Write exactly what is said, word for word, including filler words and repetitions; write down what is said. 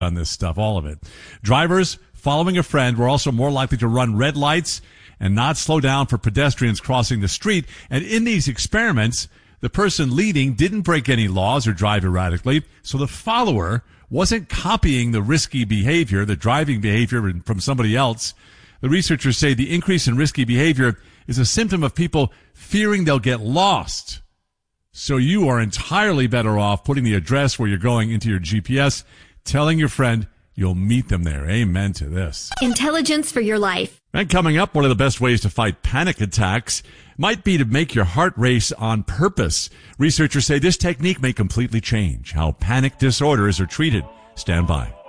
on this stuff, all of it. Drivers following a friend were also more likely to run red lights and not slow down for pedestrians crossing the street. And in these experiments, the person leading didn't break any laws or drive erratically, so the follower wasn't copying the risky behavior, the driving behavior from somebody else. The researchers say the increase in risky behavior is a symptom of people fearing they'll get lost. So you are entirely better off putting the address where you're going into your G P S, telling your friend you'll meet them there. Amen to this. Intelligence for your life. And coming up, one of the best ways to fight panic attacks might be to make your heart race on purpose. Researchers say this technique may completely change how panic disorders are treated. Stand by.